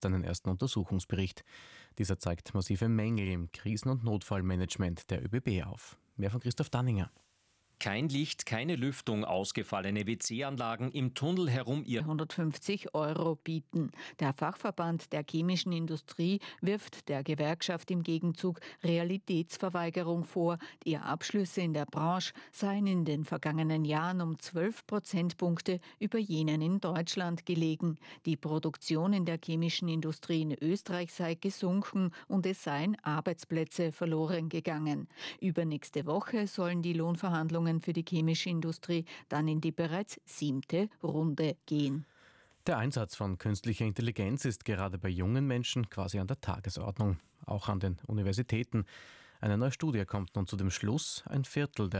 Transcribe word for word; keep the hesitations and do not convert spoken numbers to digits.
seinen ersten Untersuchungsbericht. Dieser zeigt massive Mängel im Krisen- und Notfallmanagement der ÖBB auf. Mehr von Christoph Danninger. Kein Licht, keine Lüftung, ausgefallene W C-Anlagen, im Tunnel herum ihr hundertfünfzig Euro bieten. Der Fachverband der chemischen Industrie wirft der Gewerkschaft im Gegenzug Realitätsverweigerung vor. Die Abschlüsse in der Branche seien in den vergangenen Jahren um zwölf Prozentpunkte über jenen in Deutschland gelegen. Die Produktion in der chemischen Industrie in Österreich sei gesunken und es seien Arbeitsplätze verloren gegangen. Übernächste Woche sollen die Lohnverhandlungen für die chemische Industrie dann in die bereits siebte Runde gehen. Der Einsatz von künstlicher Intelligenz ist gerade bei jungen Menschen quasi an der Tagesordnung, auch an den Universitäten. Eine neue Studie kommt nun zu dem Schluss, ein Viertel der